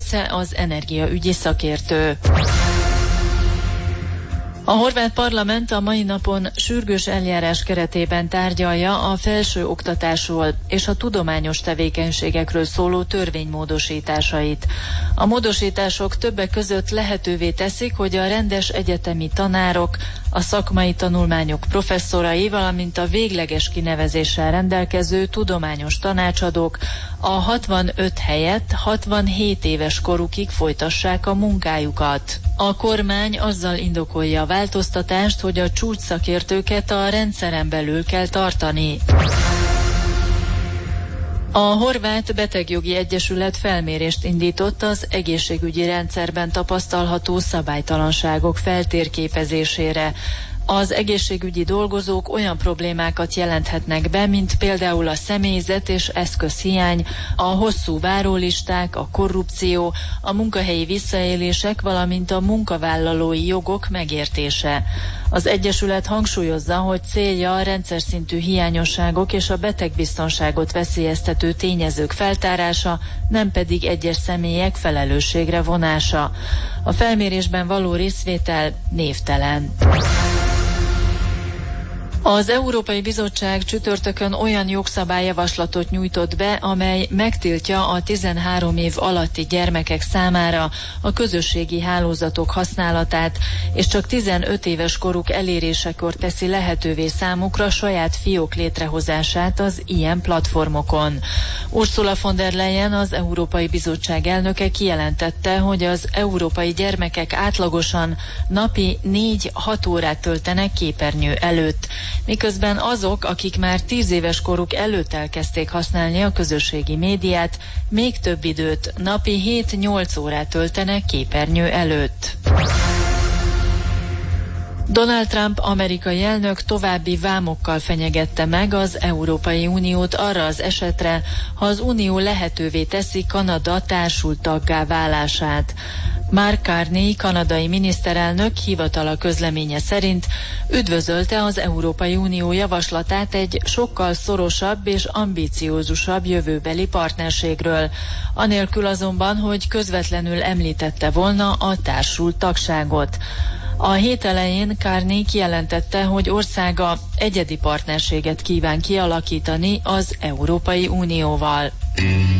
Götze, az energiaügyi szakértő. A horvát parlament a mai napon sürgős eljárás keretében tárgyalja a felső oktatásról és a tudományos tevékenységekről szóló törvény módosításait. A módosítások többek között lehetővé teszik, hogy a rendes egyetemi tanárok, a szakmai tanulmányok professzorai, valamint a végleges kinevezéssel rendelkező tudományos tanácsadók a 65 helyett 67 éves korukig folytassák a munkájukat. A kormány azzal indokolja a változtatást, hogy a csúcsszakértőket a rendszeren belül kell tartani. A Horvát Betegjogi Egyesület felmérést indított az egészségügyi rendszerben tapasztalható szabálytalanságok feltérképezésére. Az egészségügyi dolgozók olyan problémákat jelenthetnek be, mint például a személyzet és eszközhiány, a hosszú várólisták, a korrupció, a munkahelyi visszaélések, valamint a munkavállalói jogok megértése. Az Egyesület hangsúlyozza, hogy célja a rendszer szintű hiányosságok és a betegbiztonságot veszélyeztető tényezők feltárása, nem pedig egyes személyek felelősségre vonása. A felmérésben való részvétel névtelen. Az Európai Bizottság csütörtökön olyan jogszabályjavaslatot nyújtott be, amely megtiltja a 13 év alatti gyermekek számára a közösségi hálózatok használatát, és csak 15 éves koruk elérésekor teszi lehetővé számukra saját fiók létrehozását az ilyen platformokon. Ursula von der Leyen, az Európai Bizottság elnöke kijelentette, hogy az európai gyermekek átlagosan napi 4-6 órát töltenek képernyő előtt, miközben azok, akik már 10 éves koruk előtt elkezdték használni a közösségi médiát, még több időt, napi 7-8 órát töltenek képernyő előtt. Donald Trump amerikai elnök további vámokkal fenyegette meg az Európai Uniót arra az esetre, ha az Unió lehetővé teszi Kanada társult taggá válását. Mark Carney, kanadai miniszterelnök hivatala közleménye szerint üdvözölte az Európai Unió javaslatát egy sokkal szorosabb és ambiciózusabb jövőbeli partnerségről, anélkül azonban, hogy közvetlenül említette volna a társult tagságot. A hét elején Carney kijelentette, hogy országa egyedi partnerséget kíván kialakítani az Európai Unióval.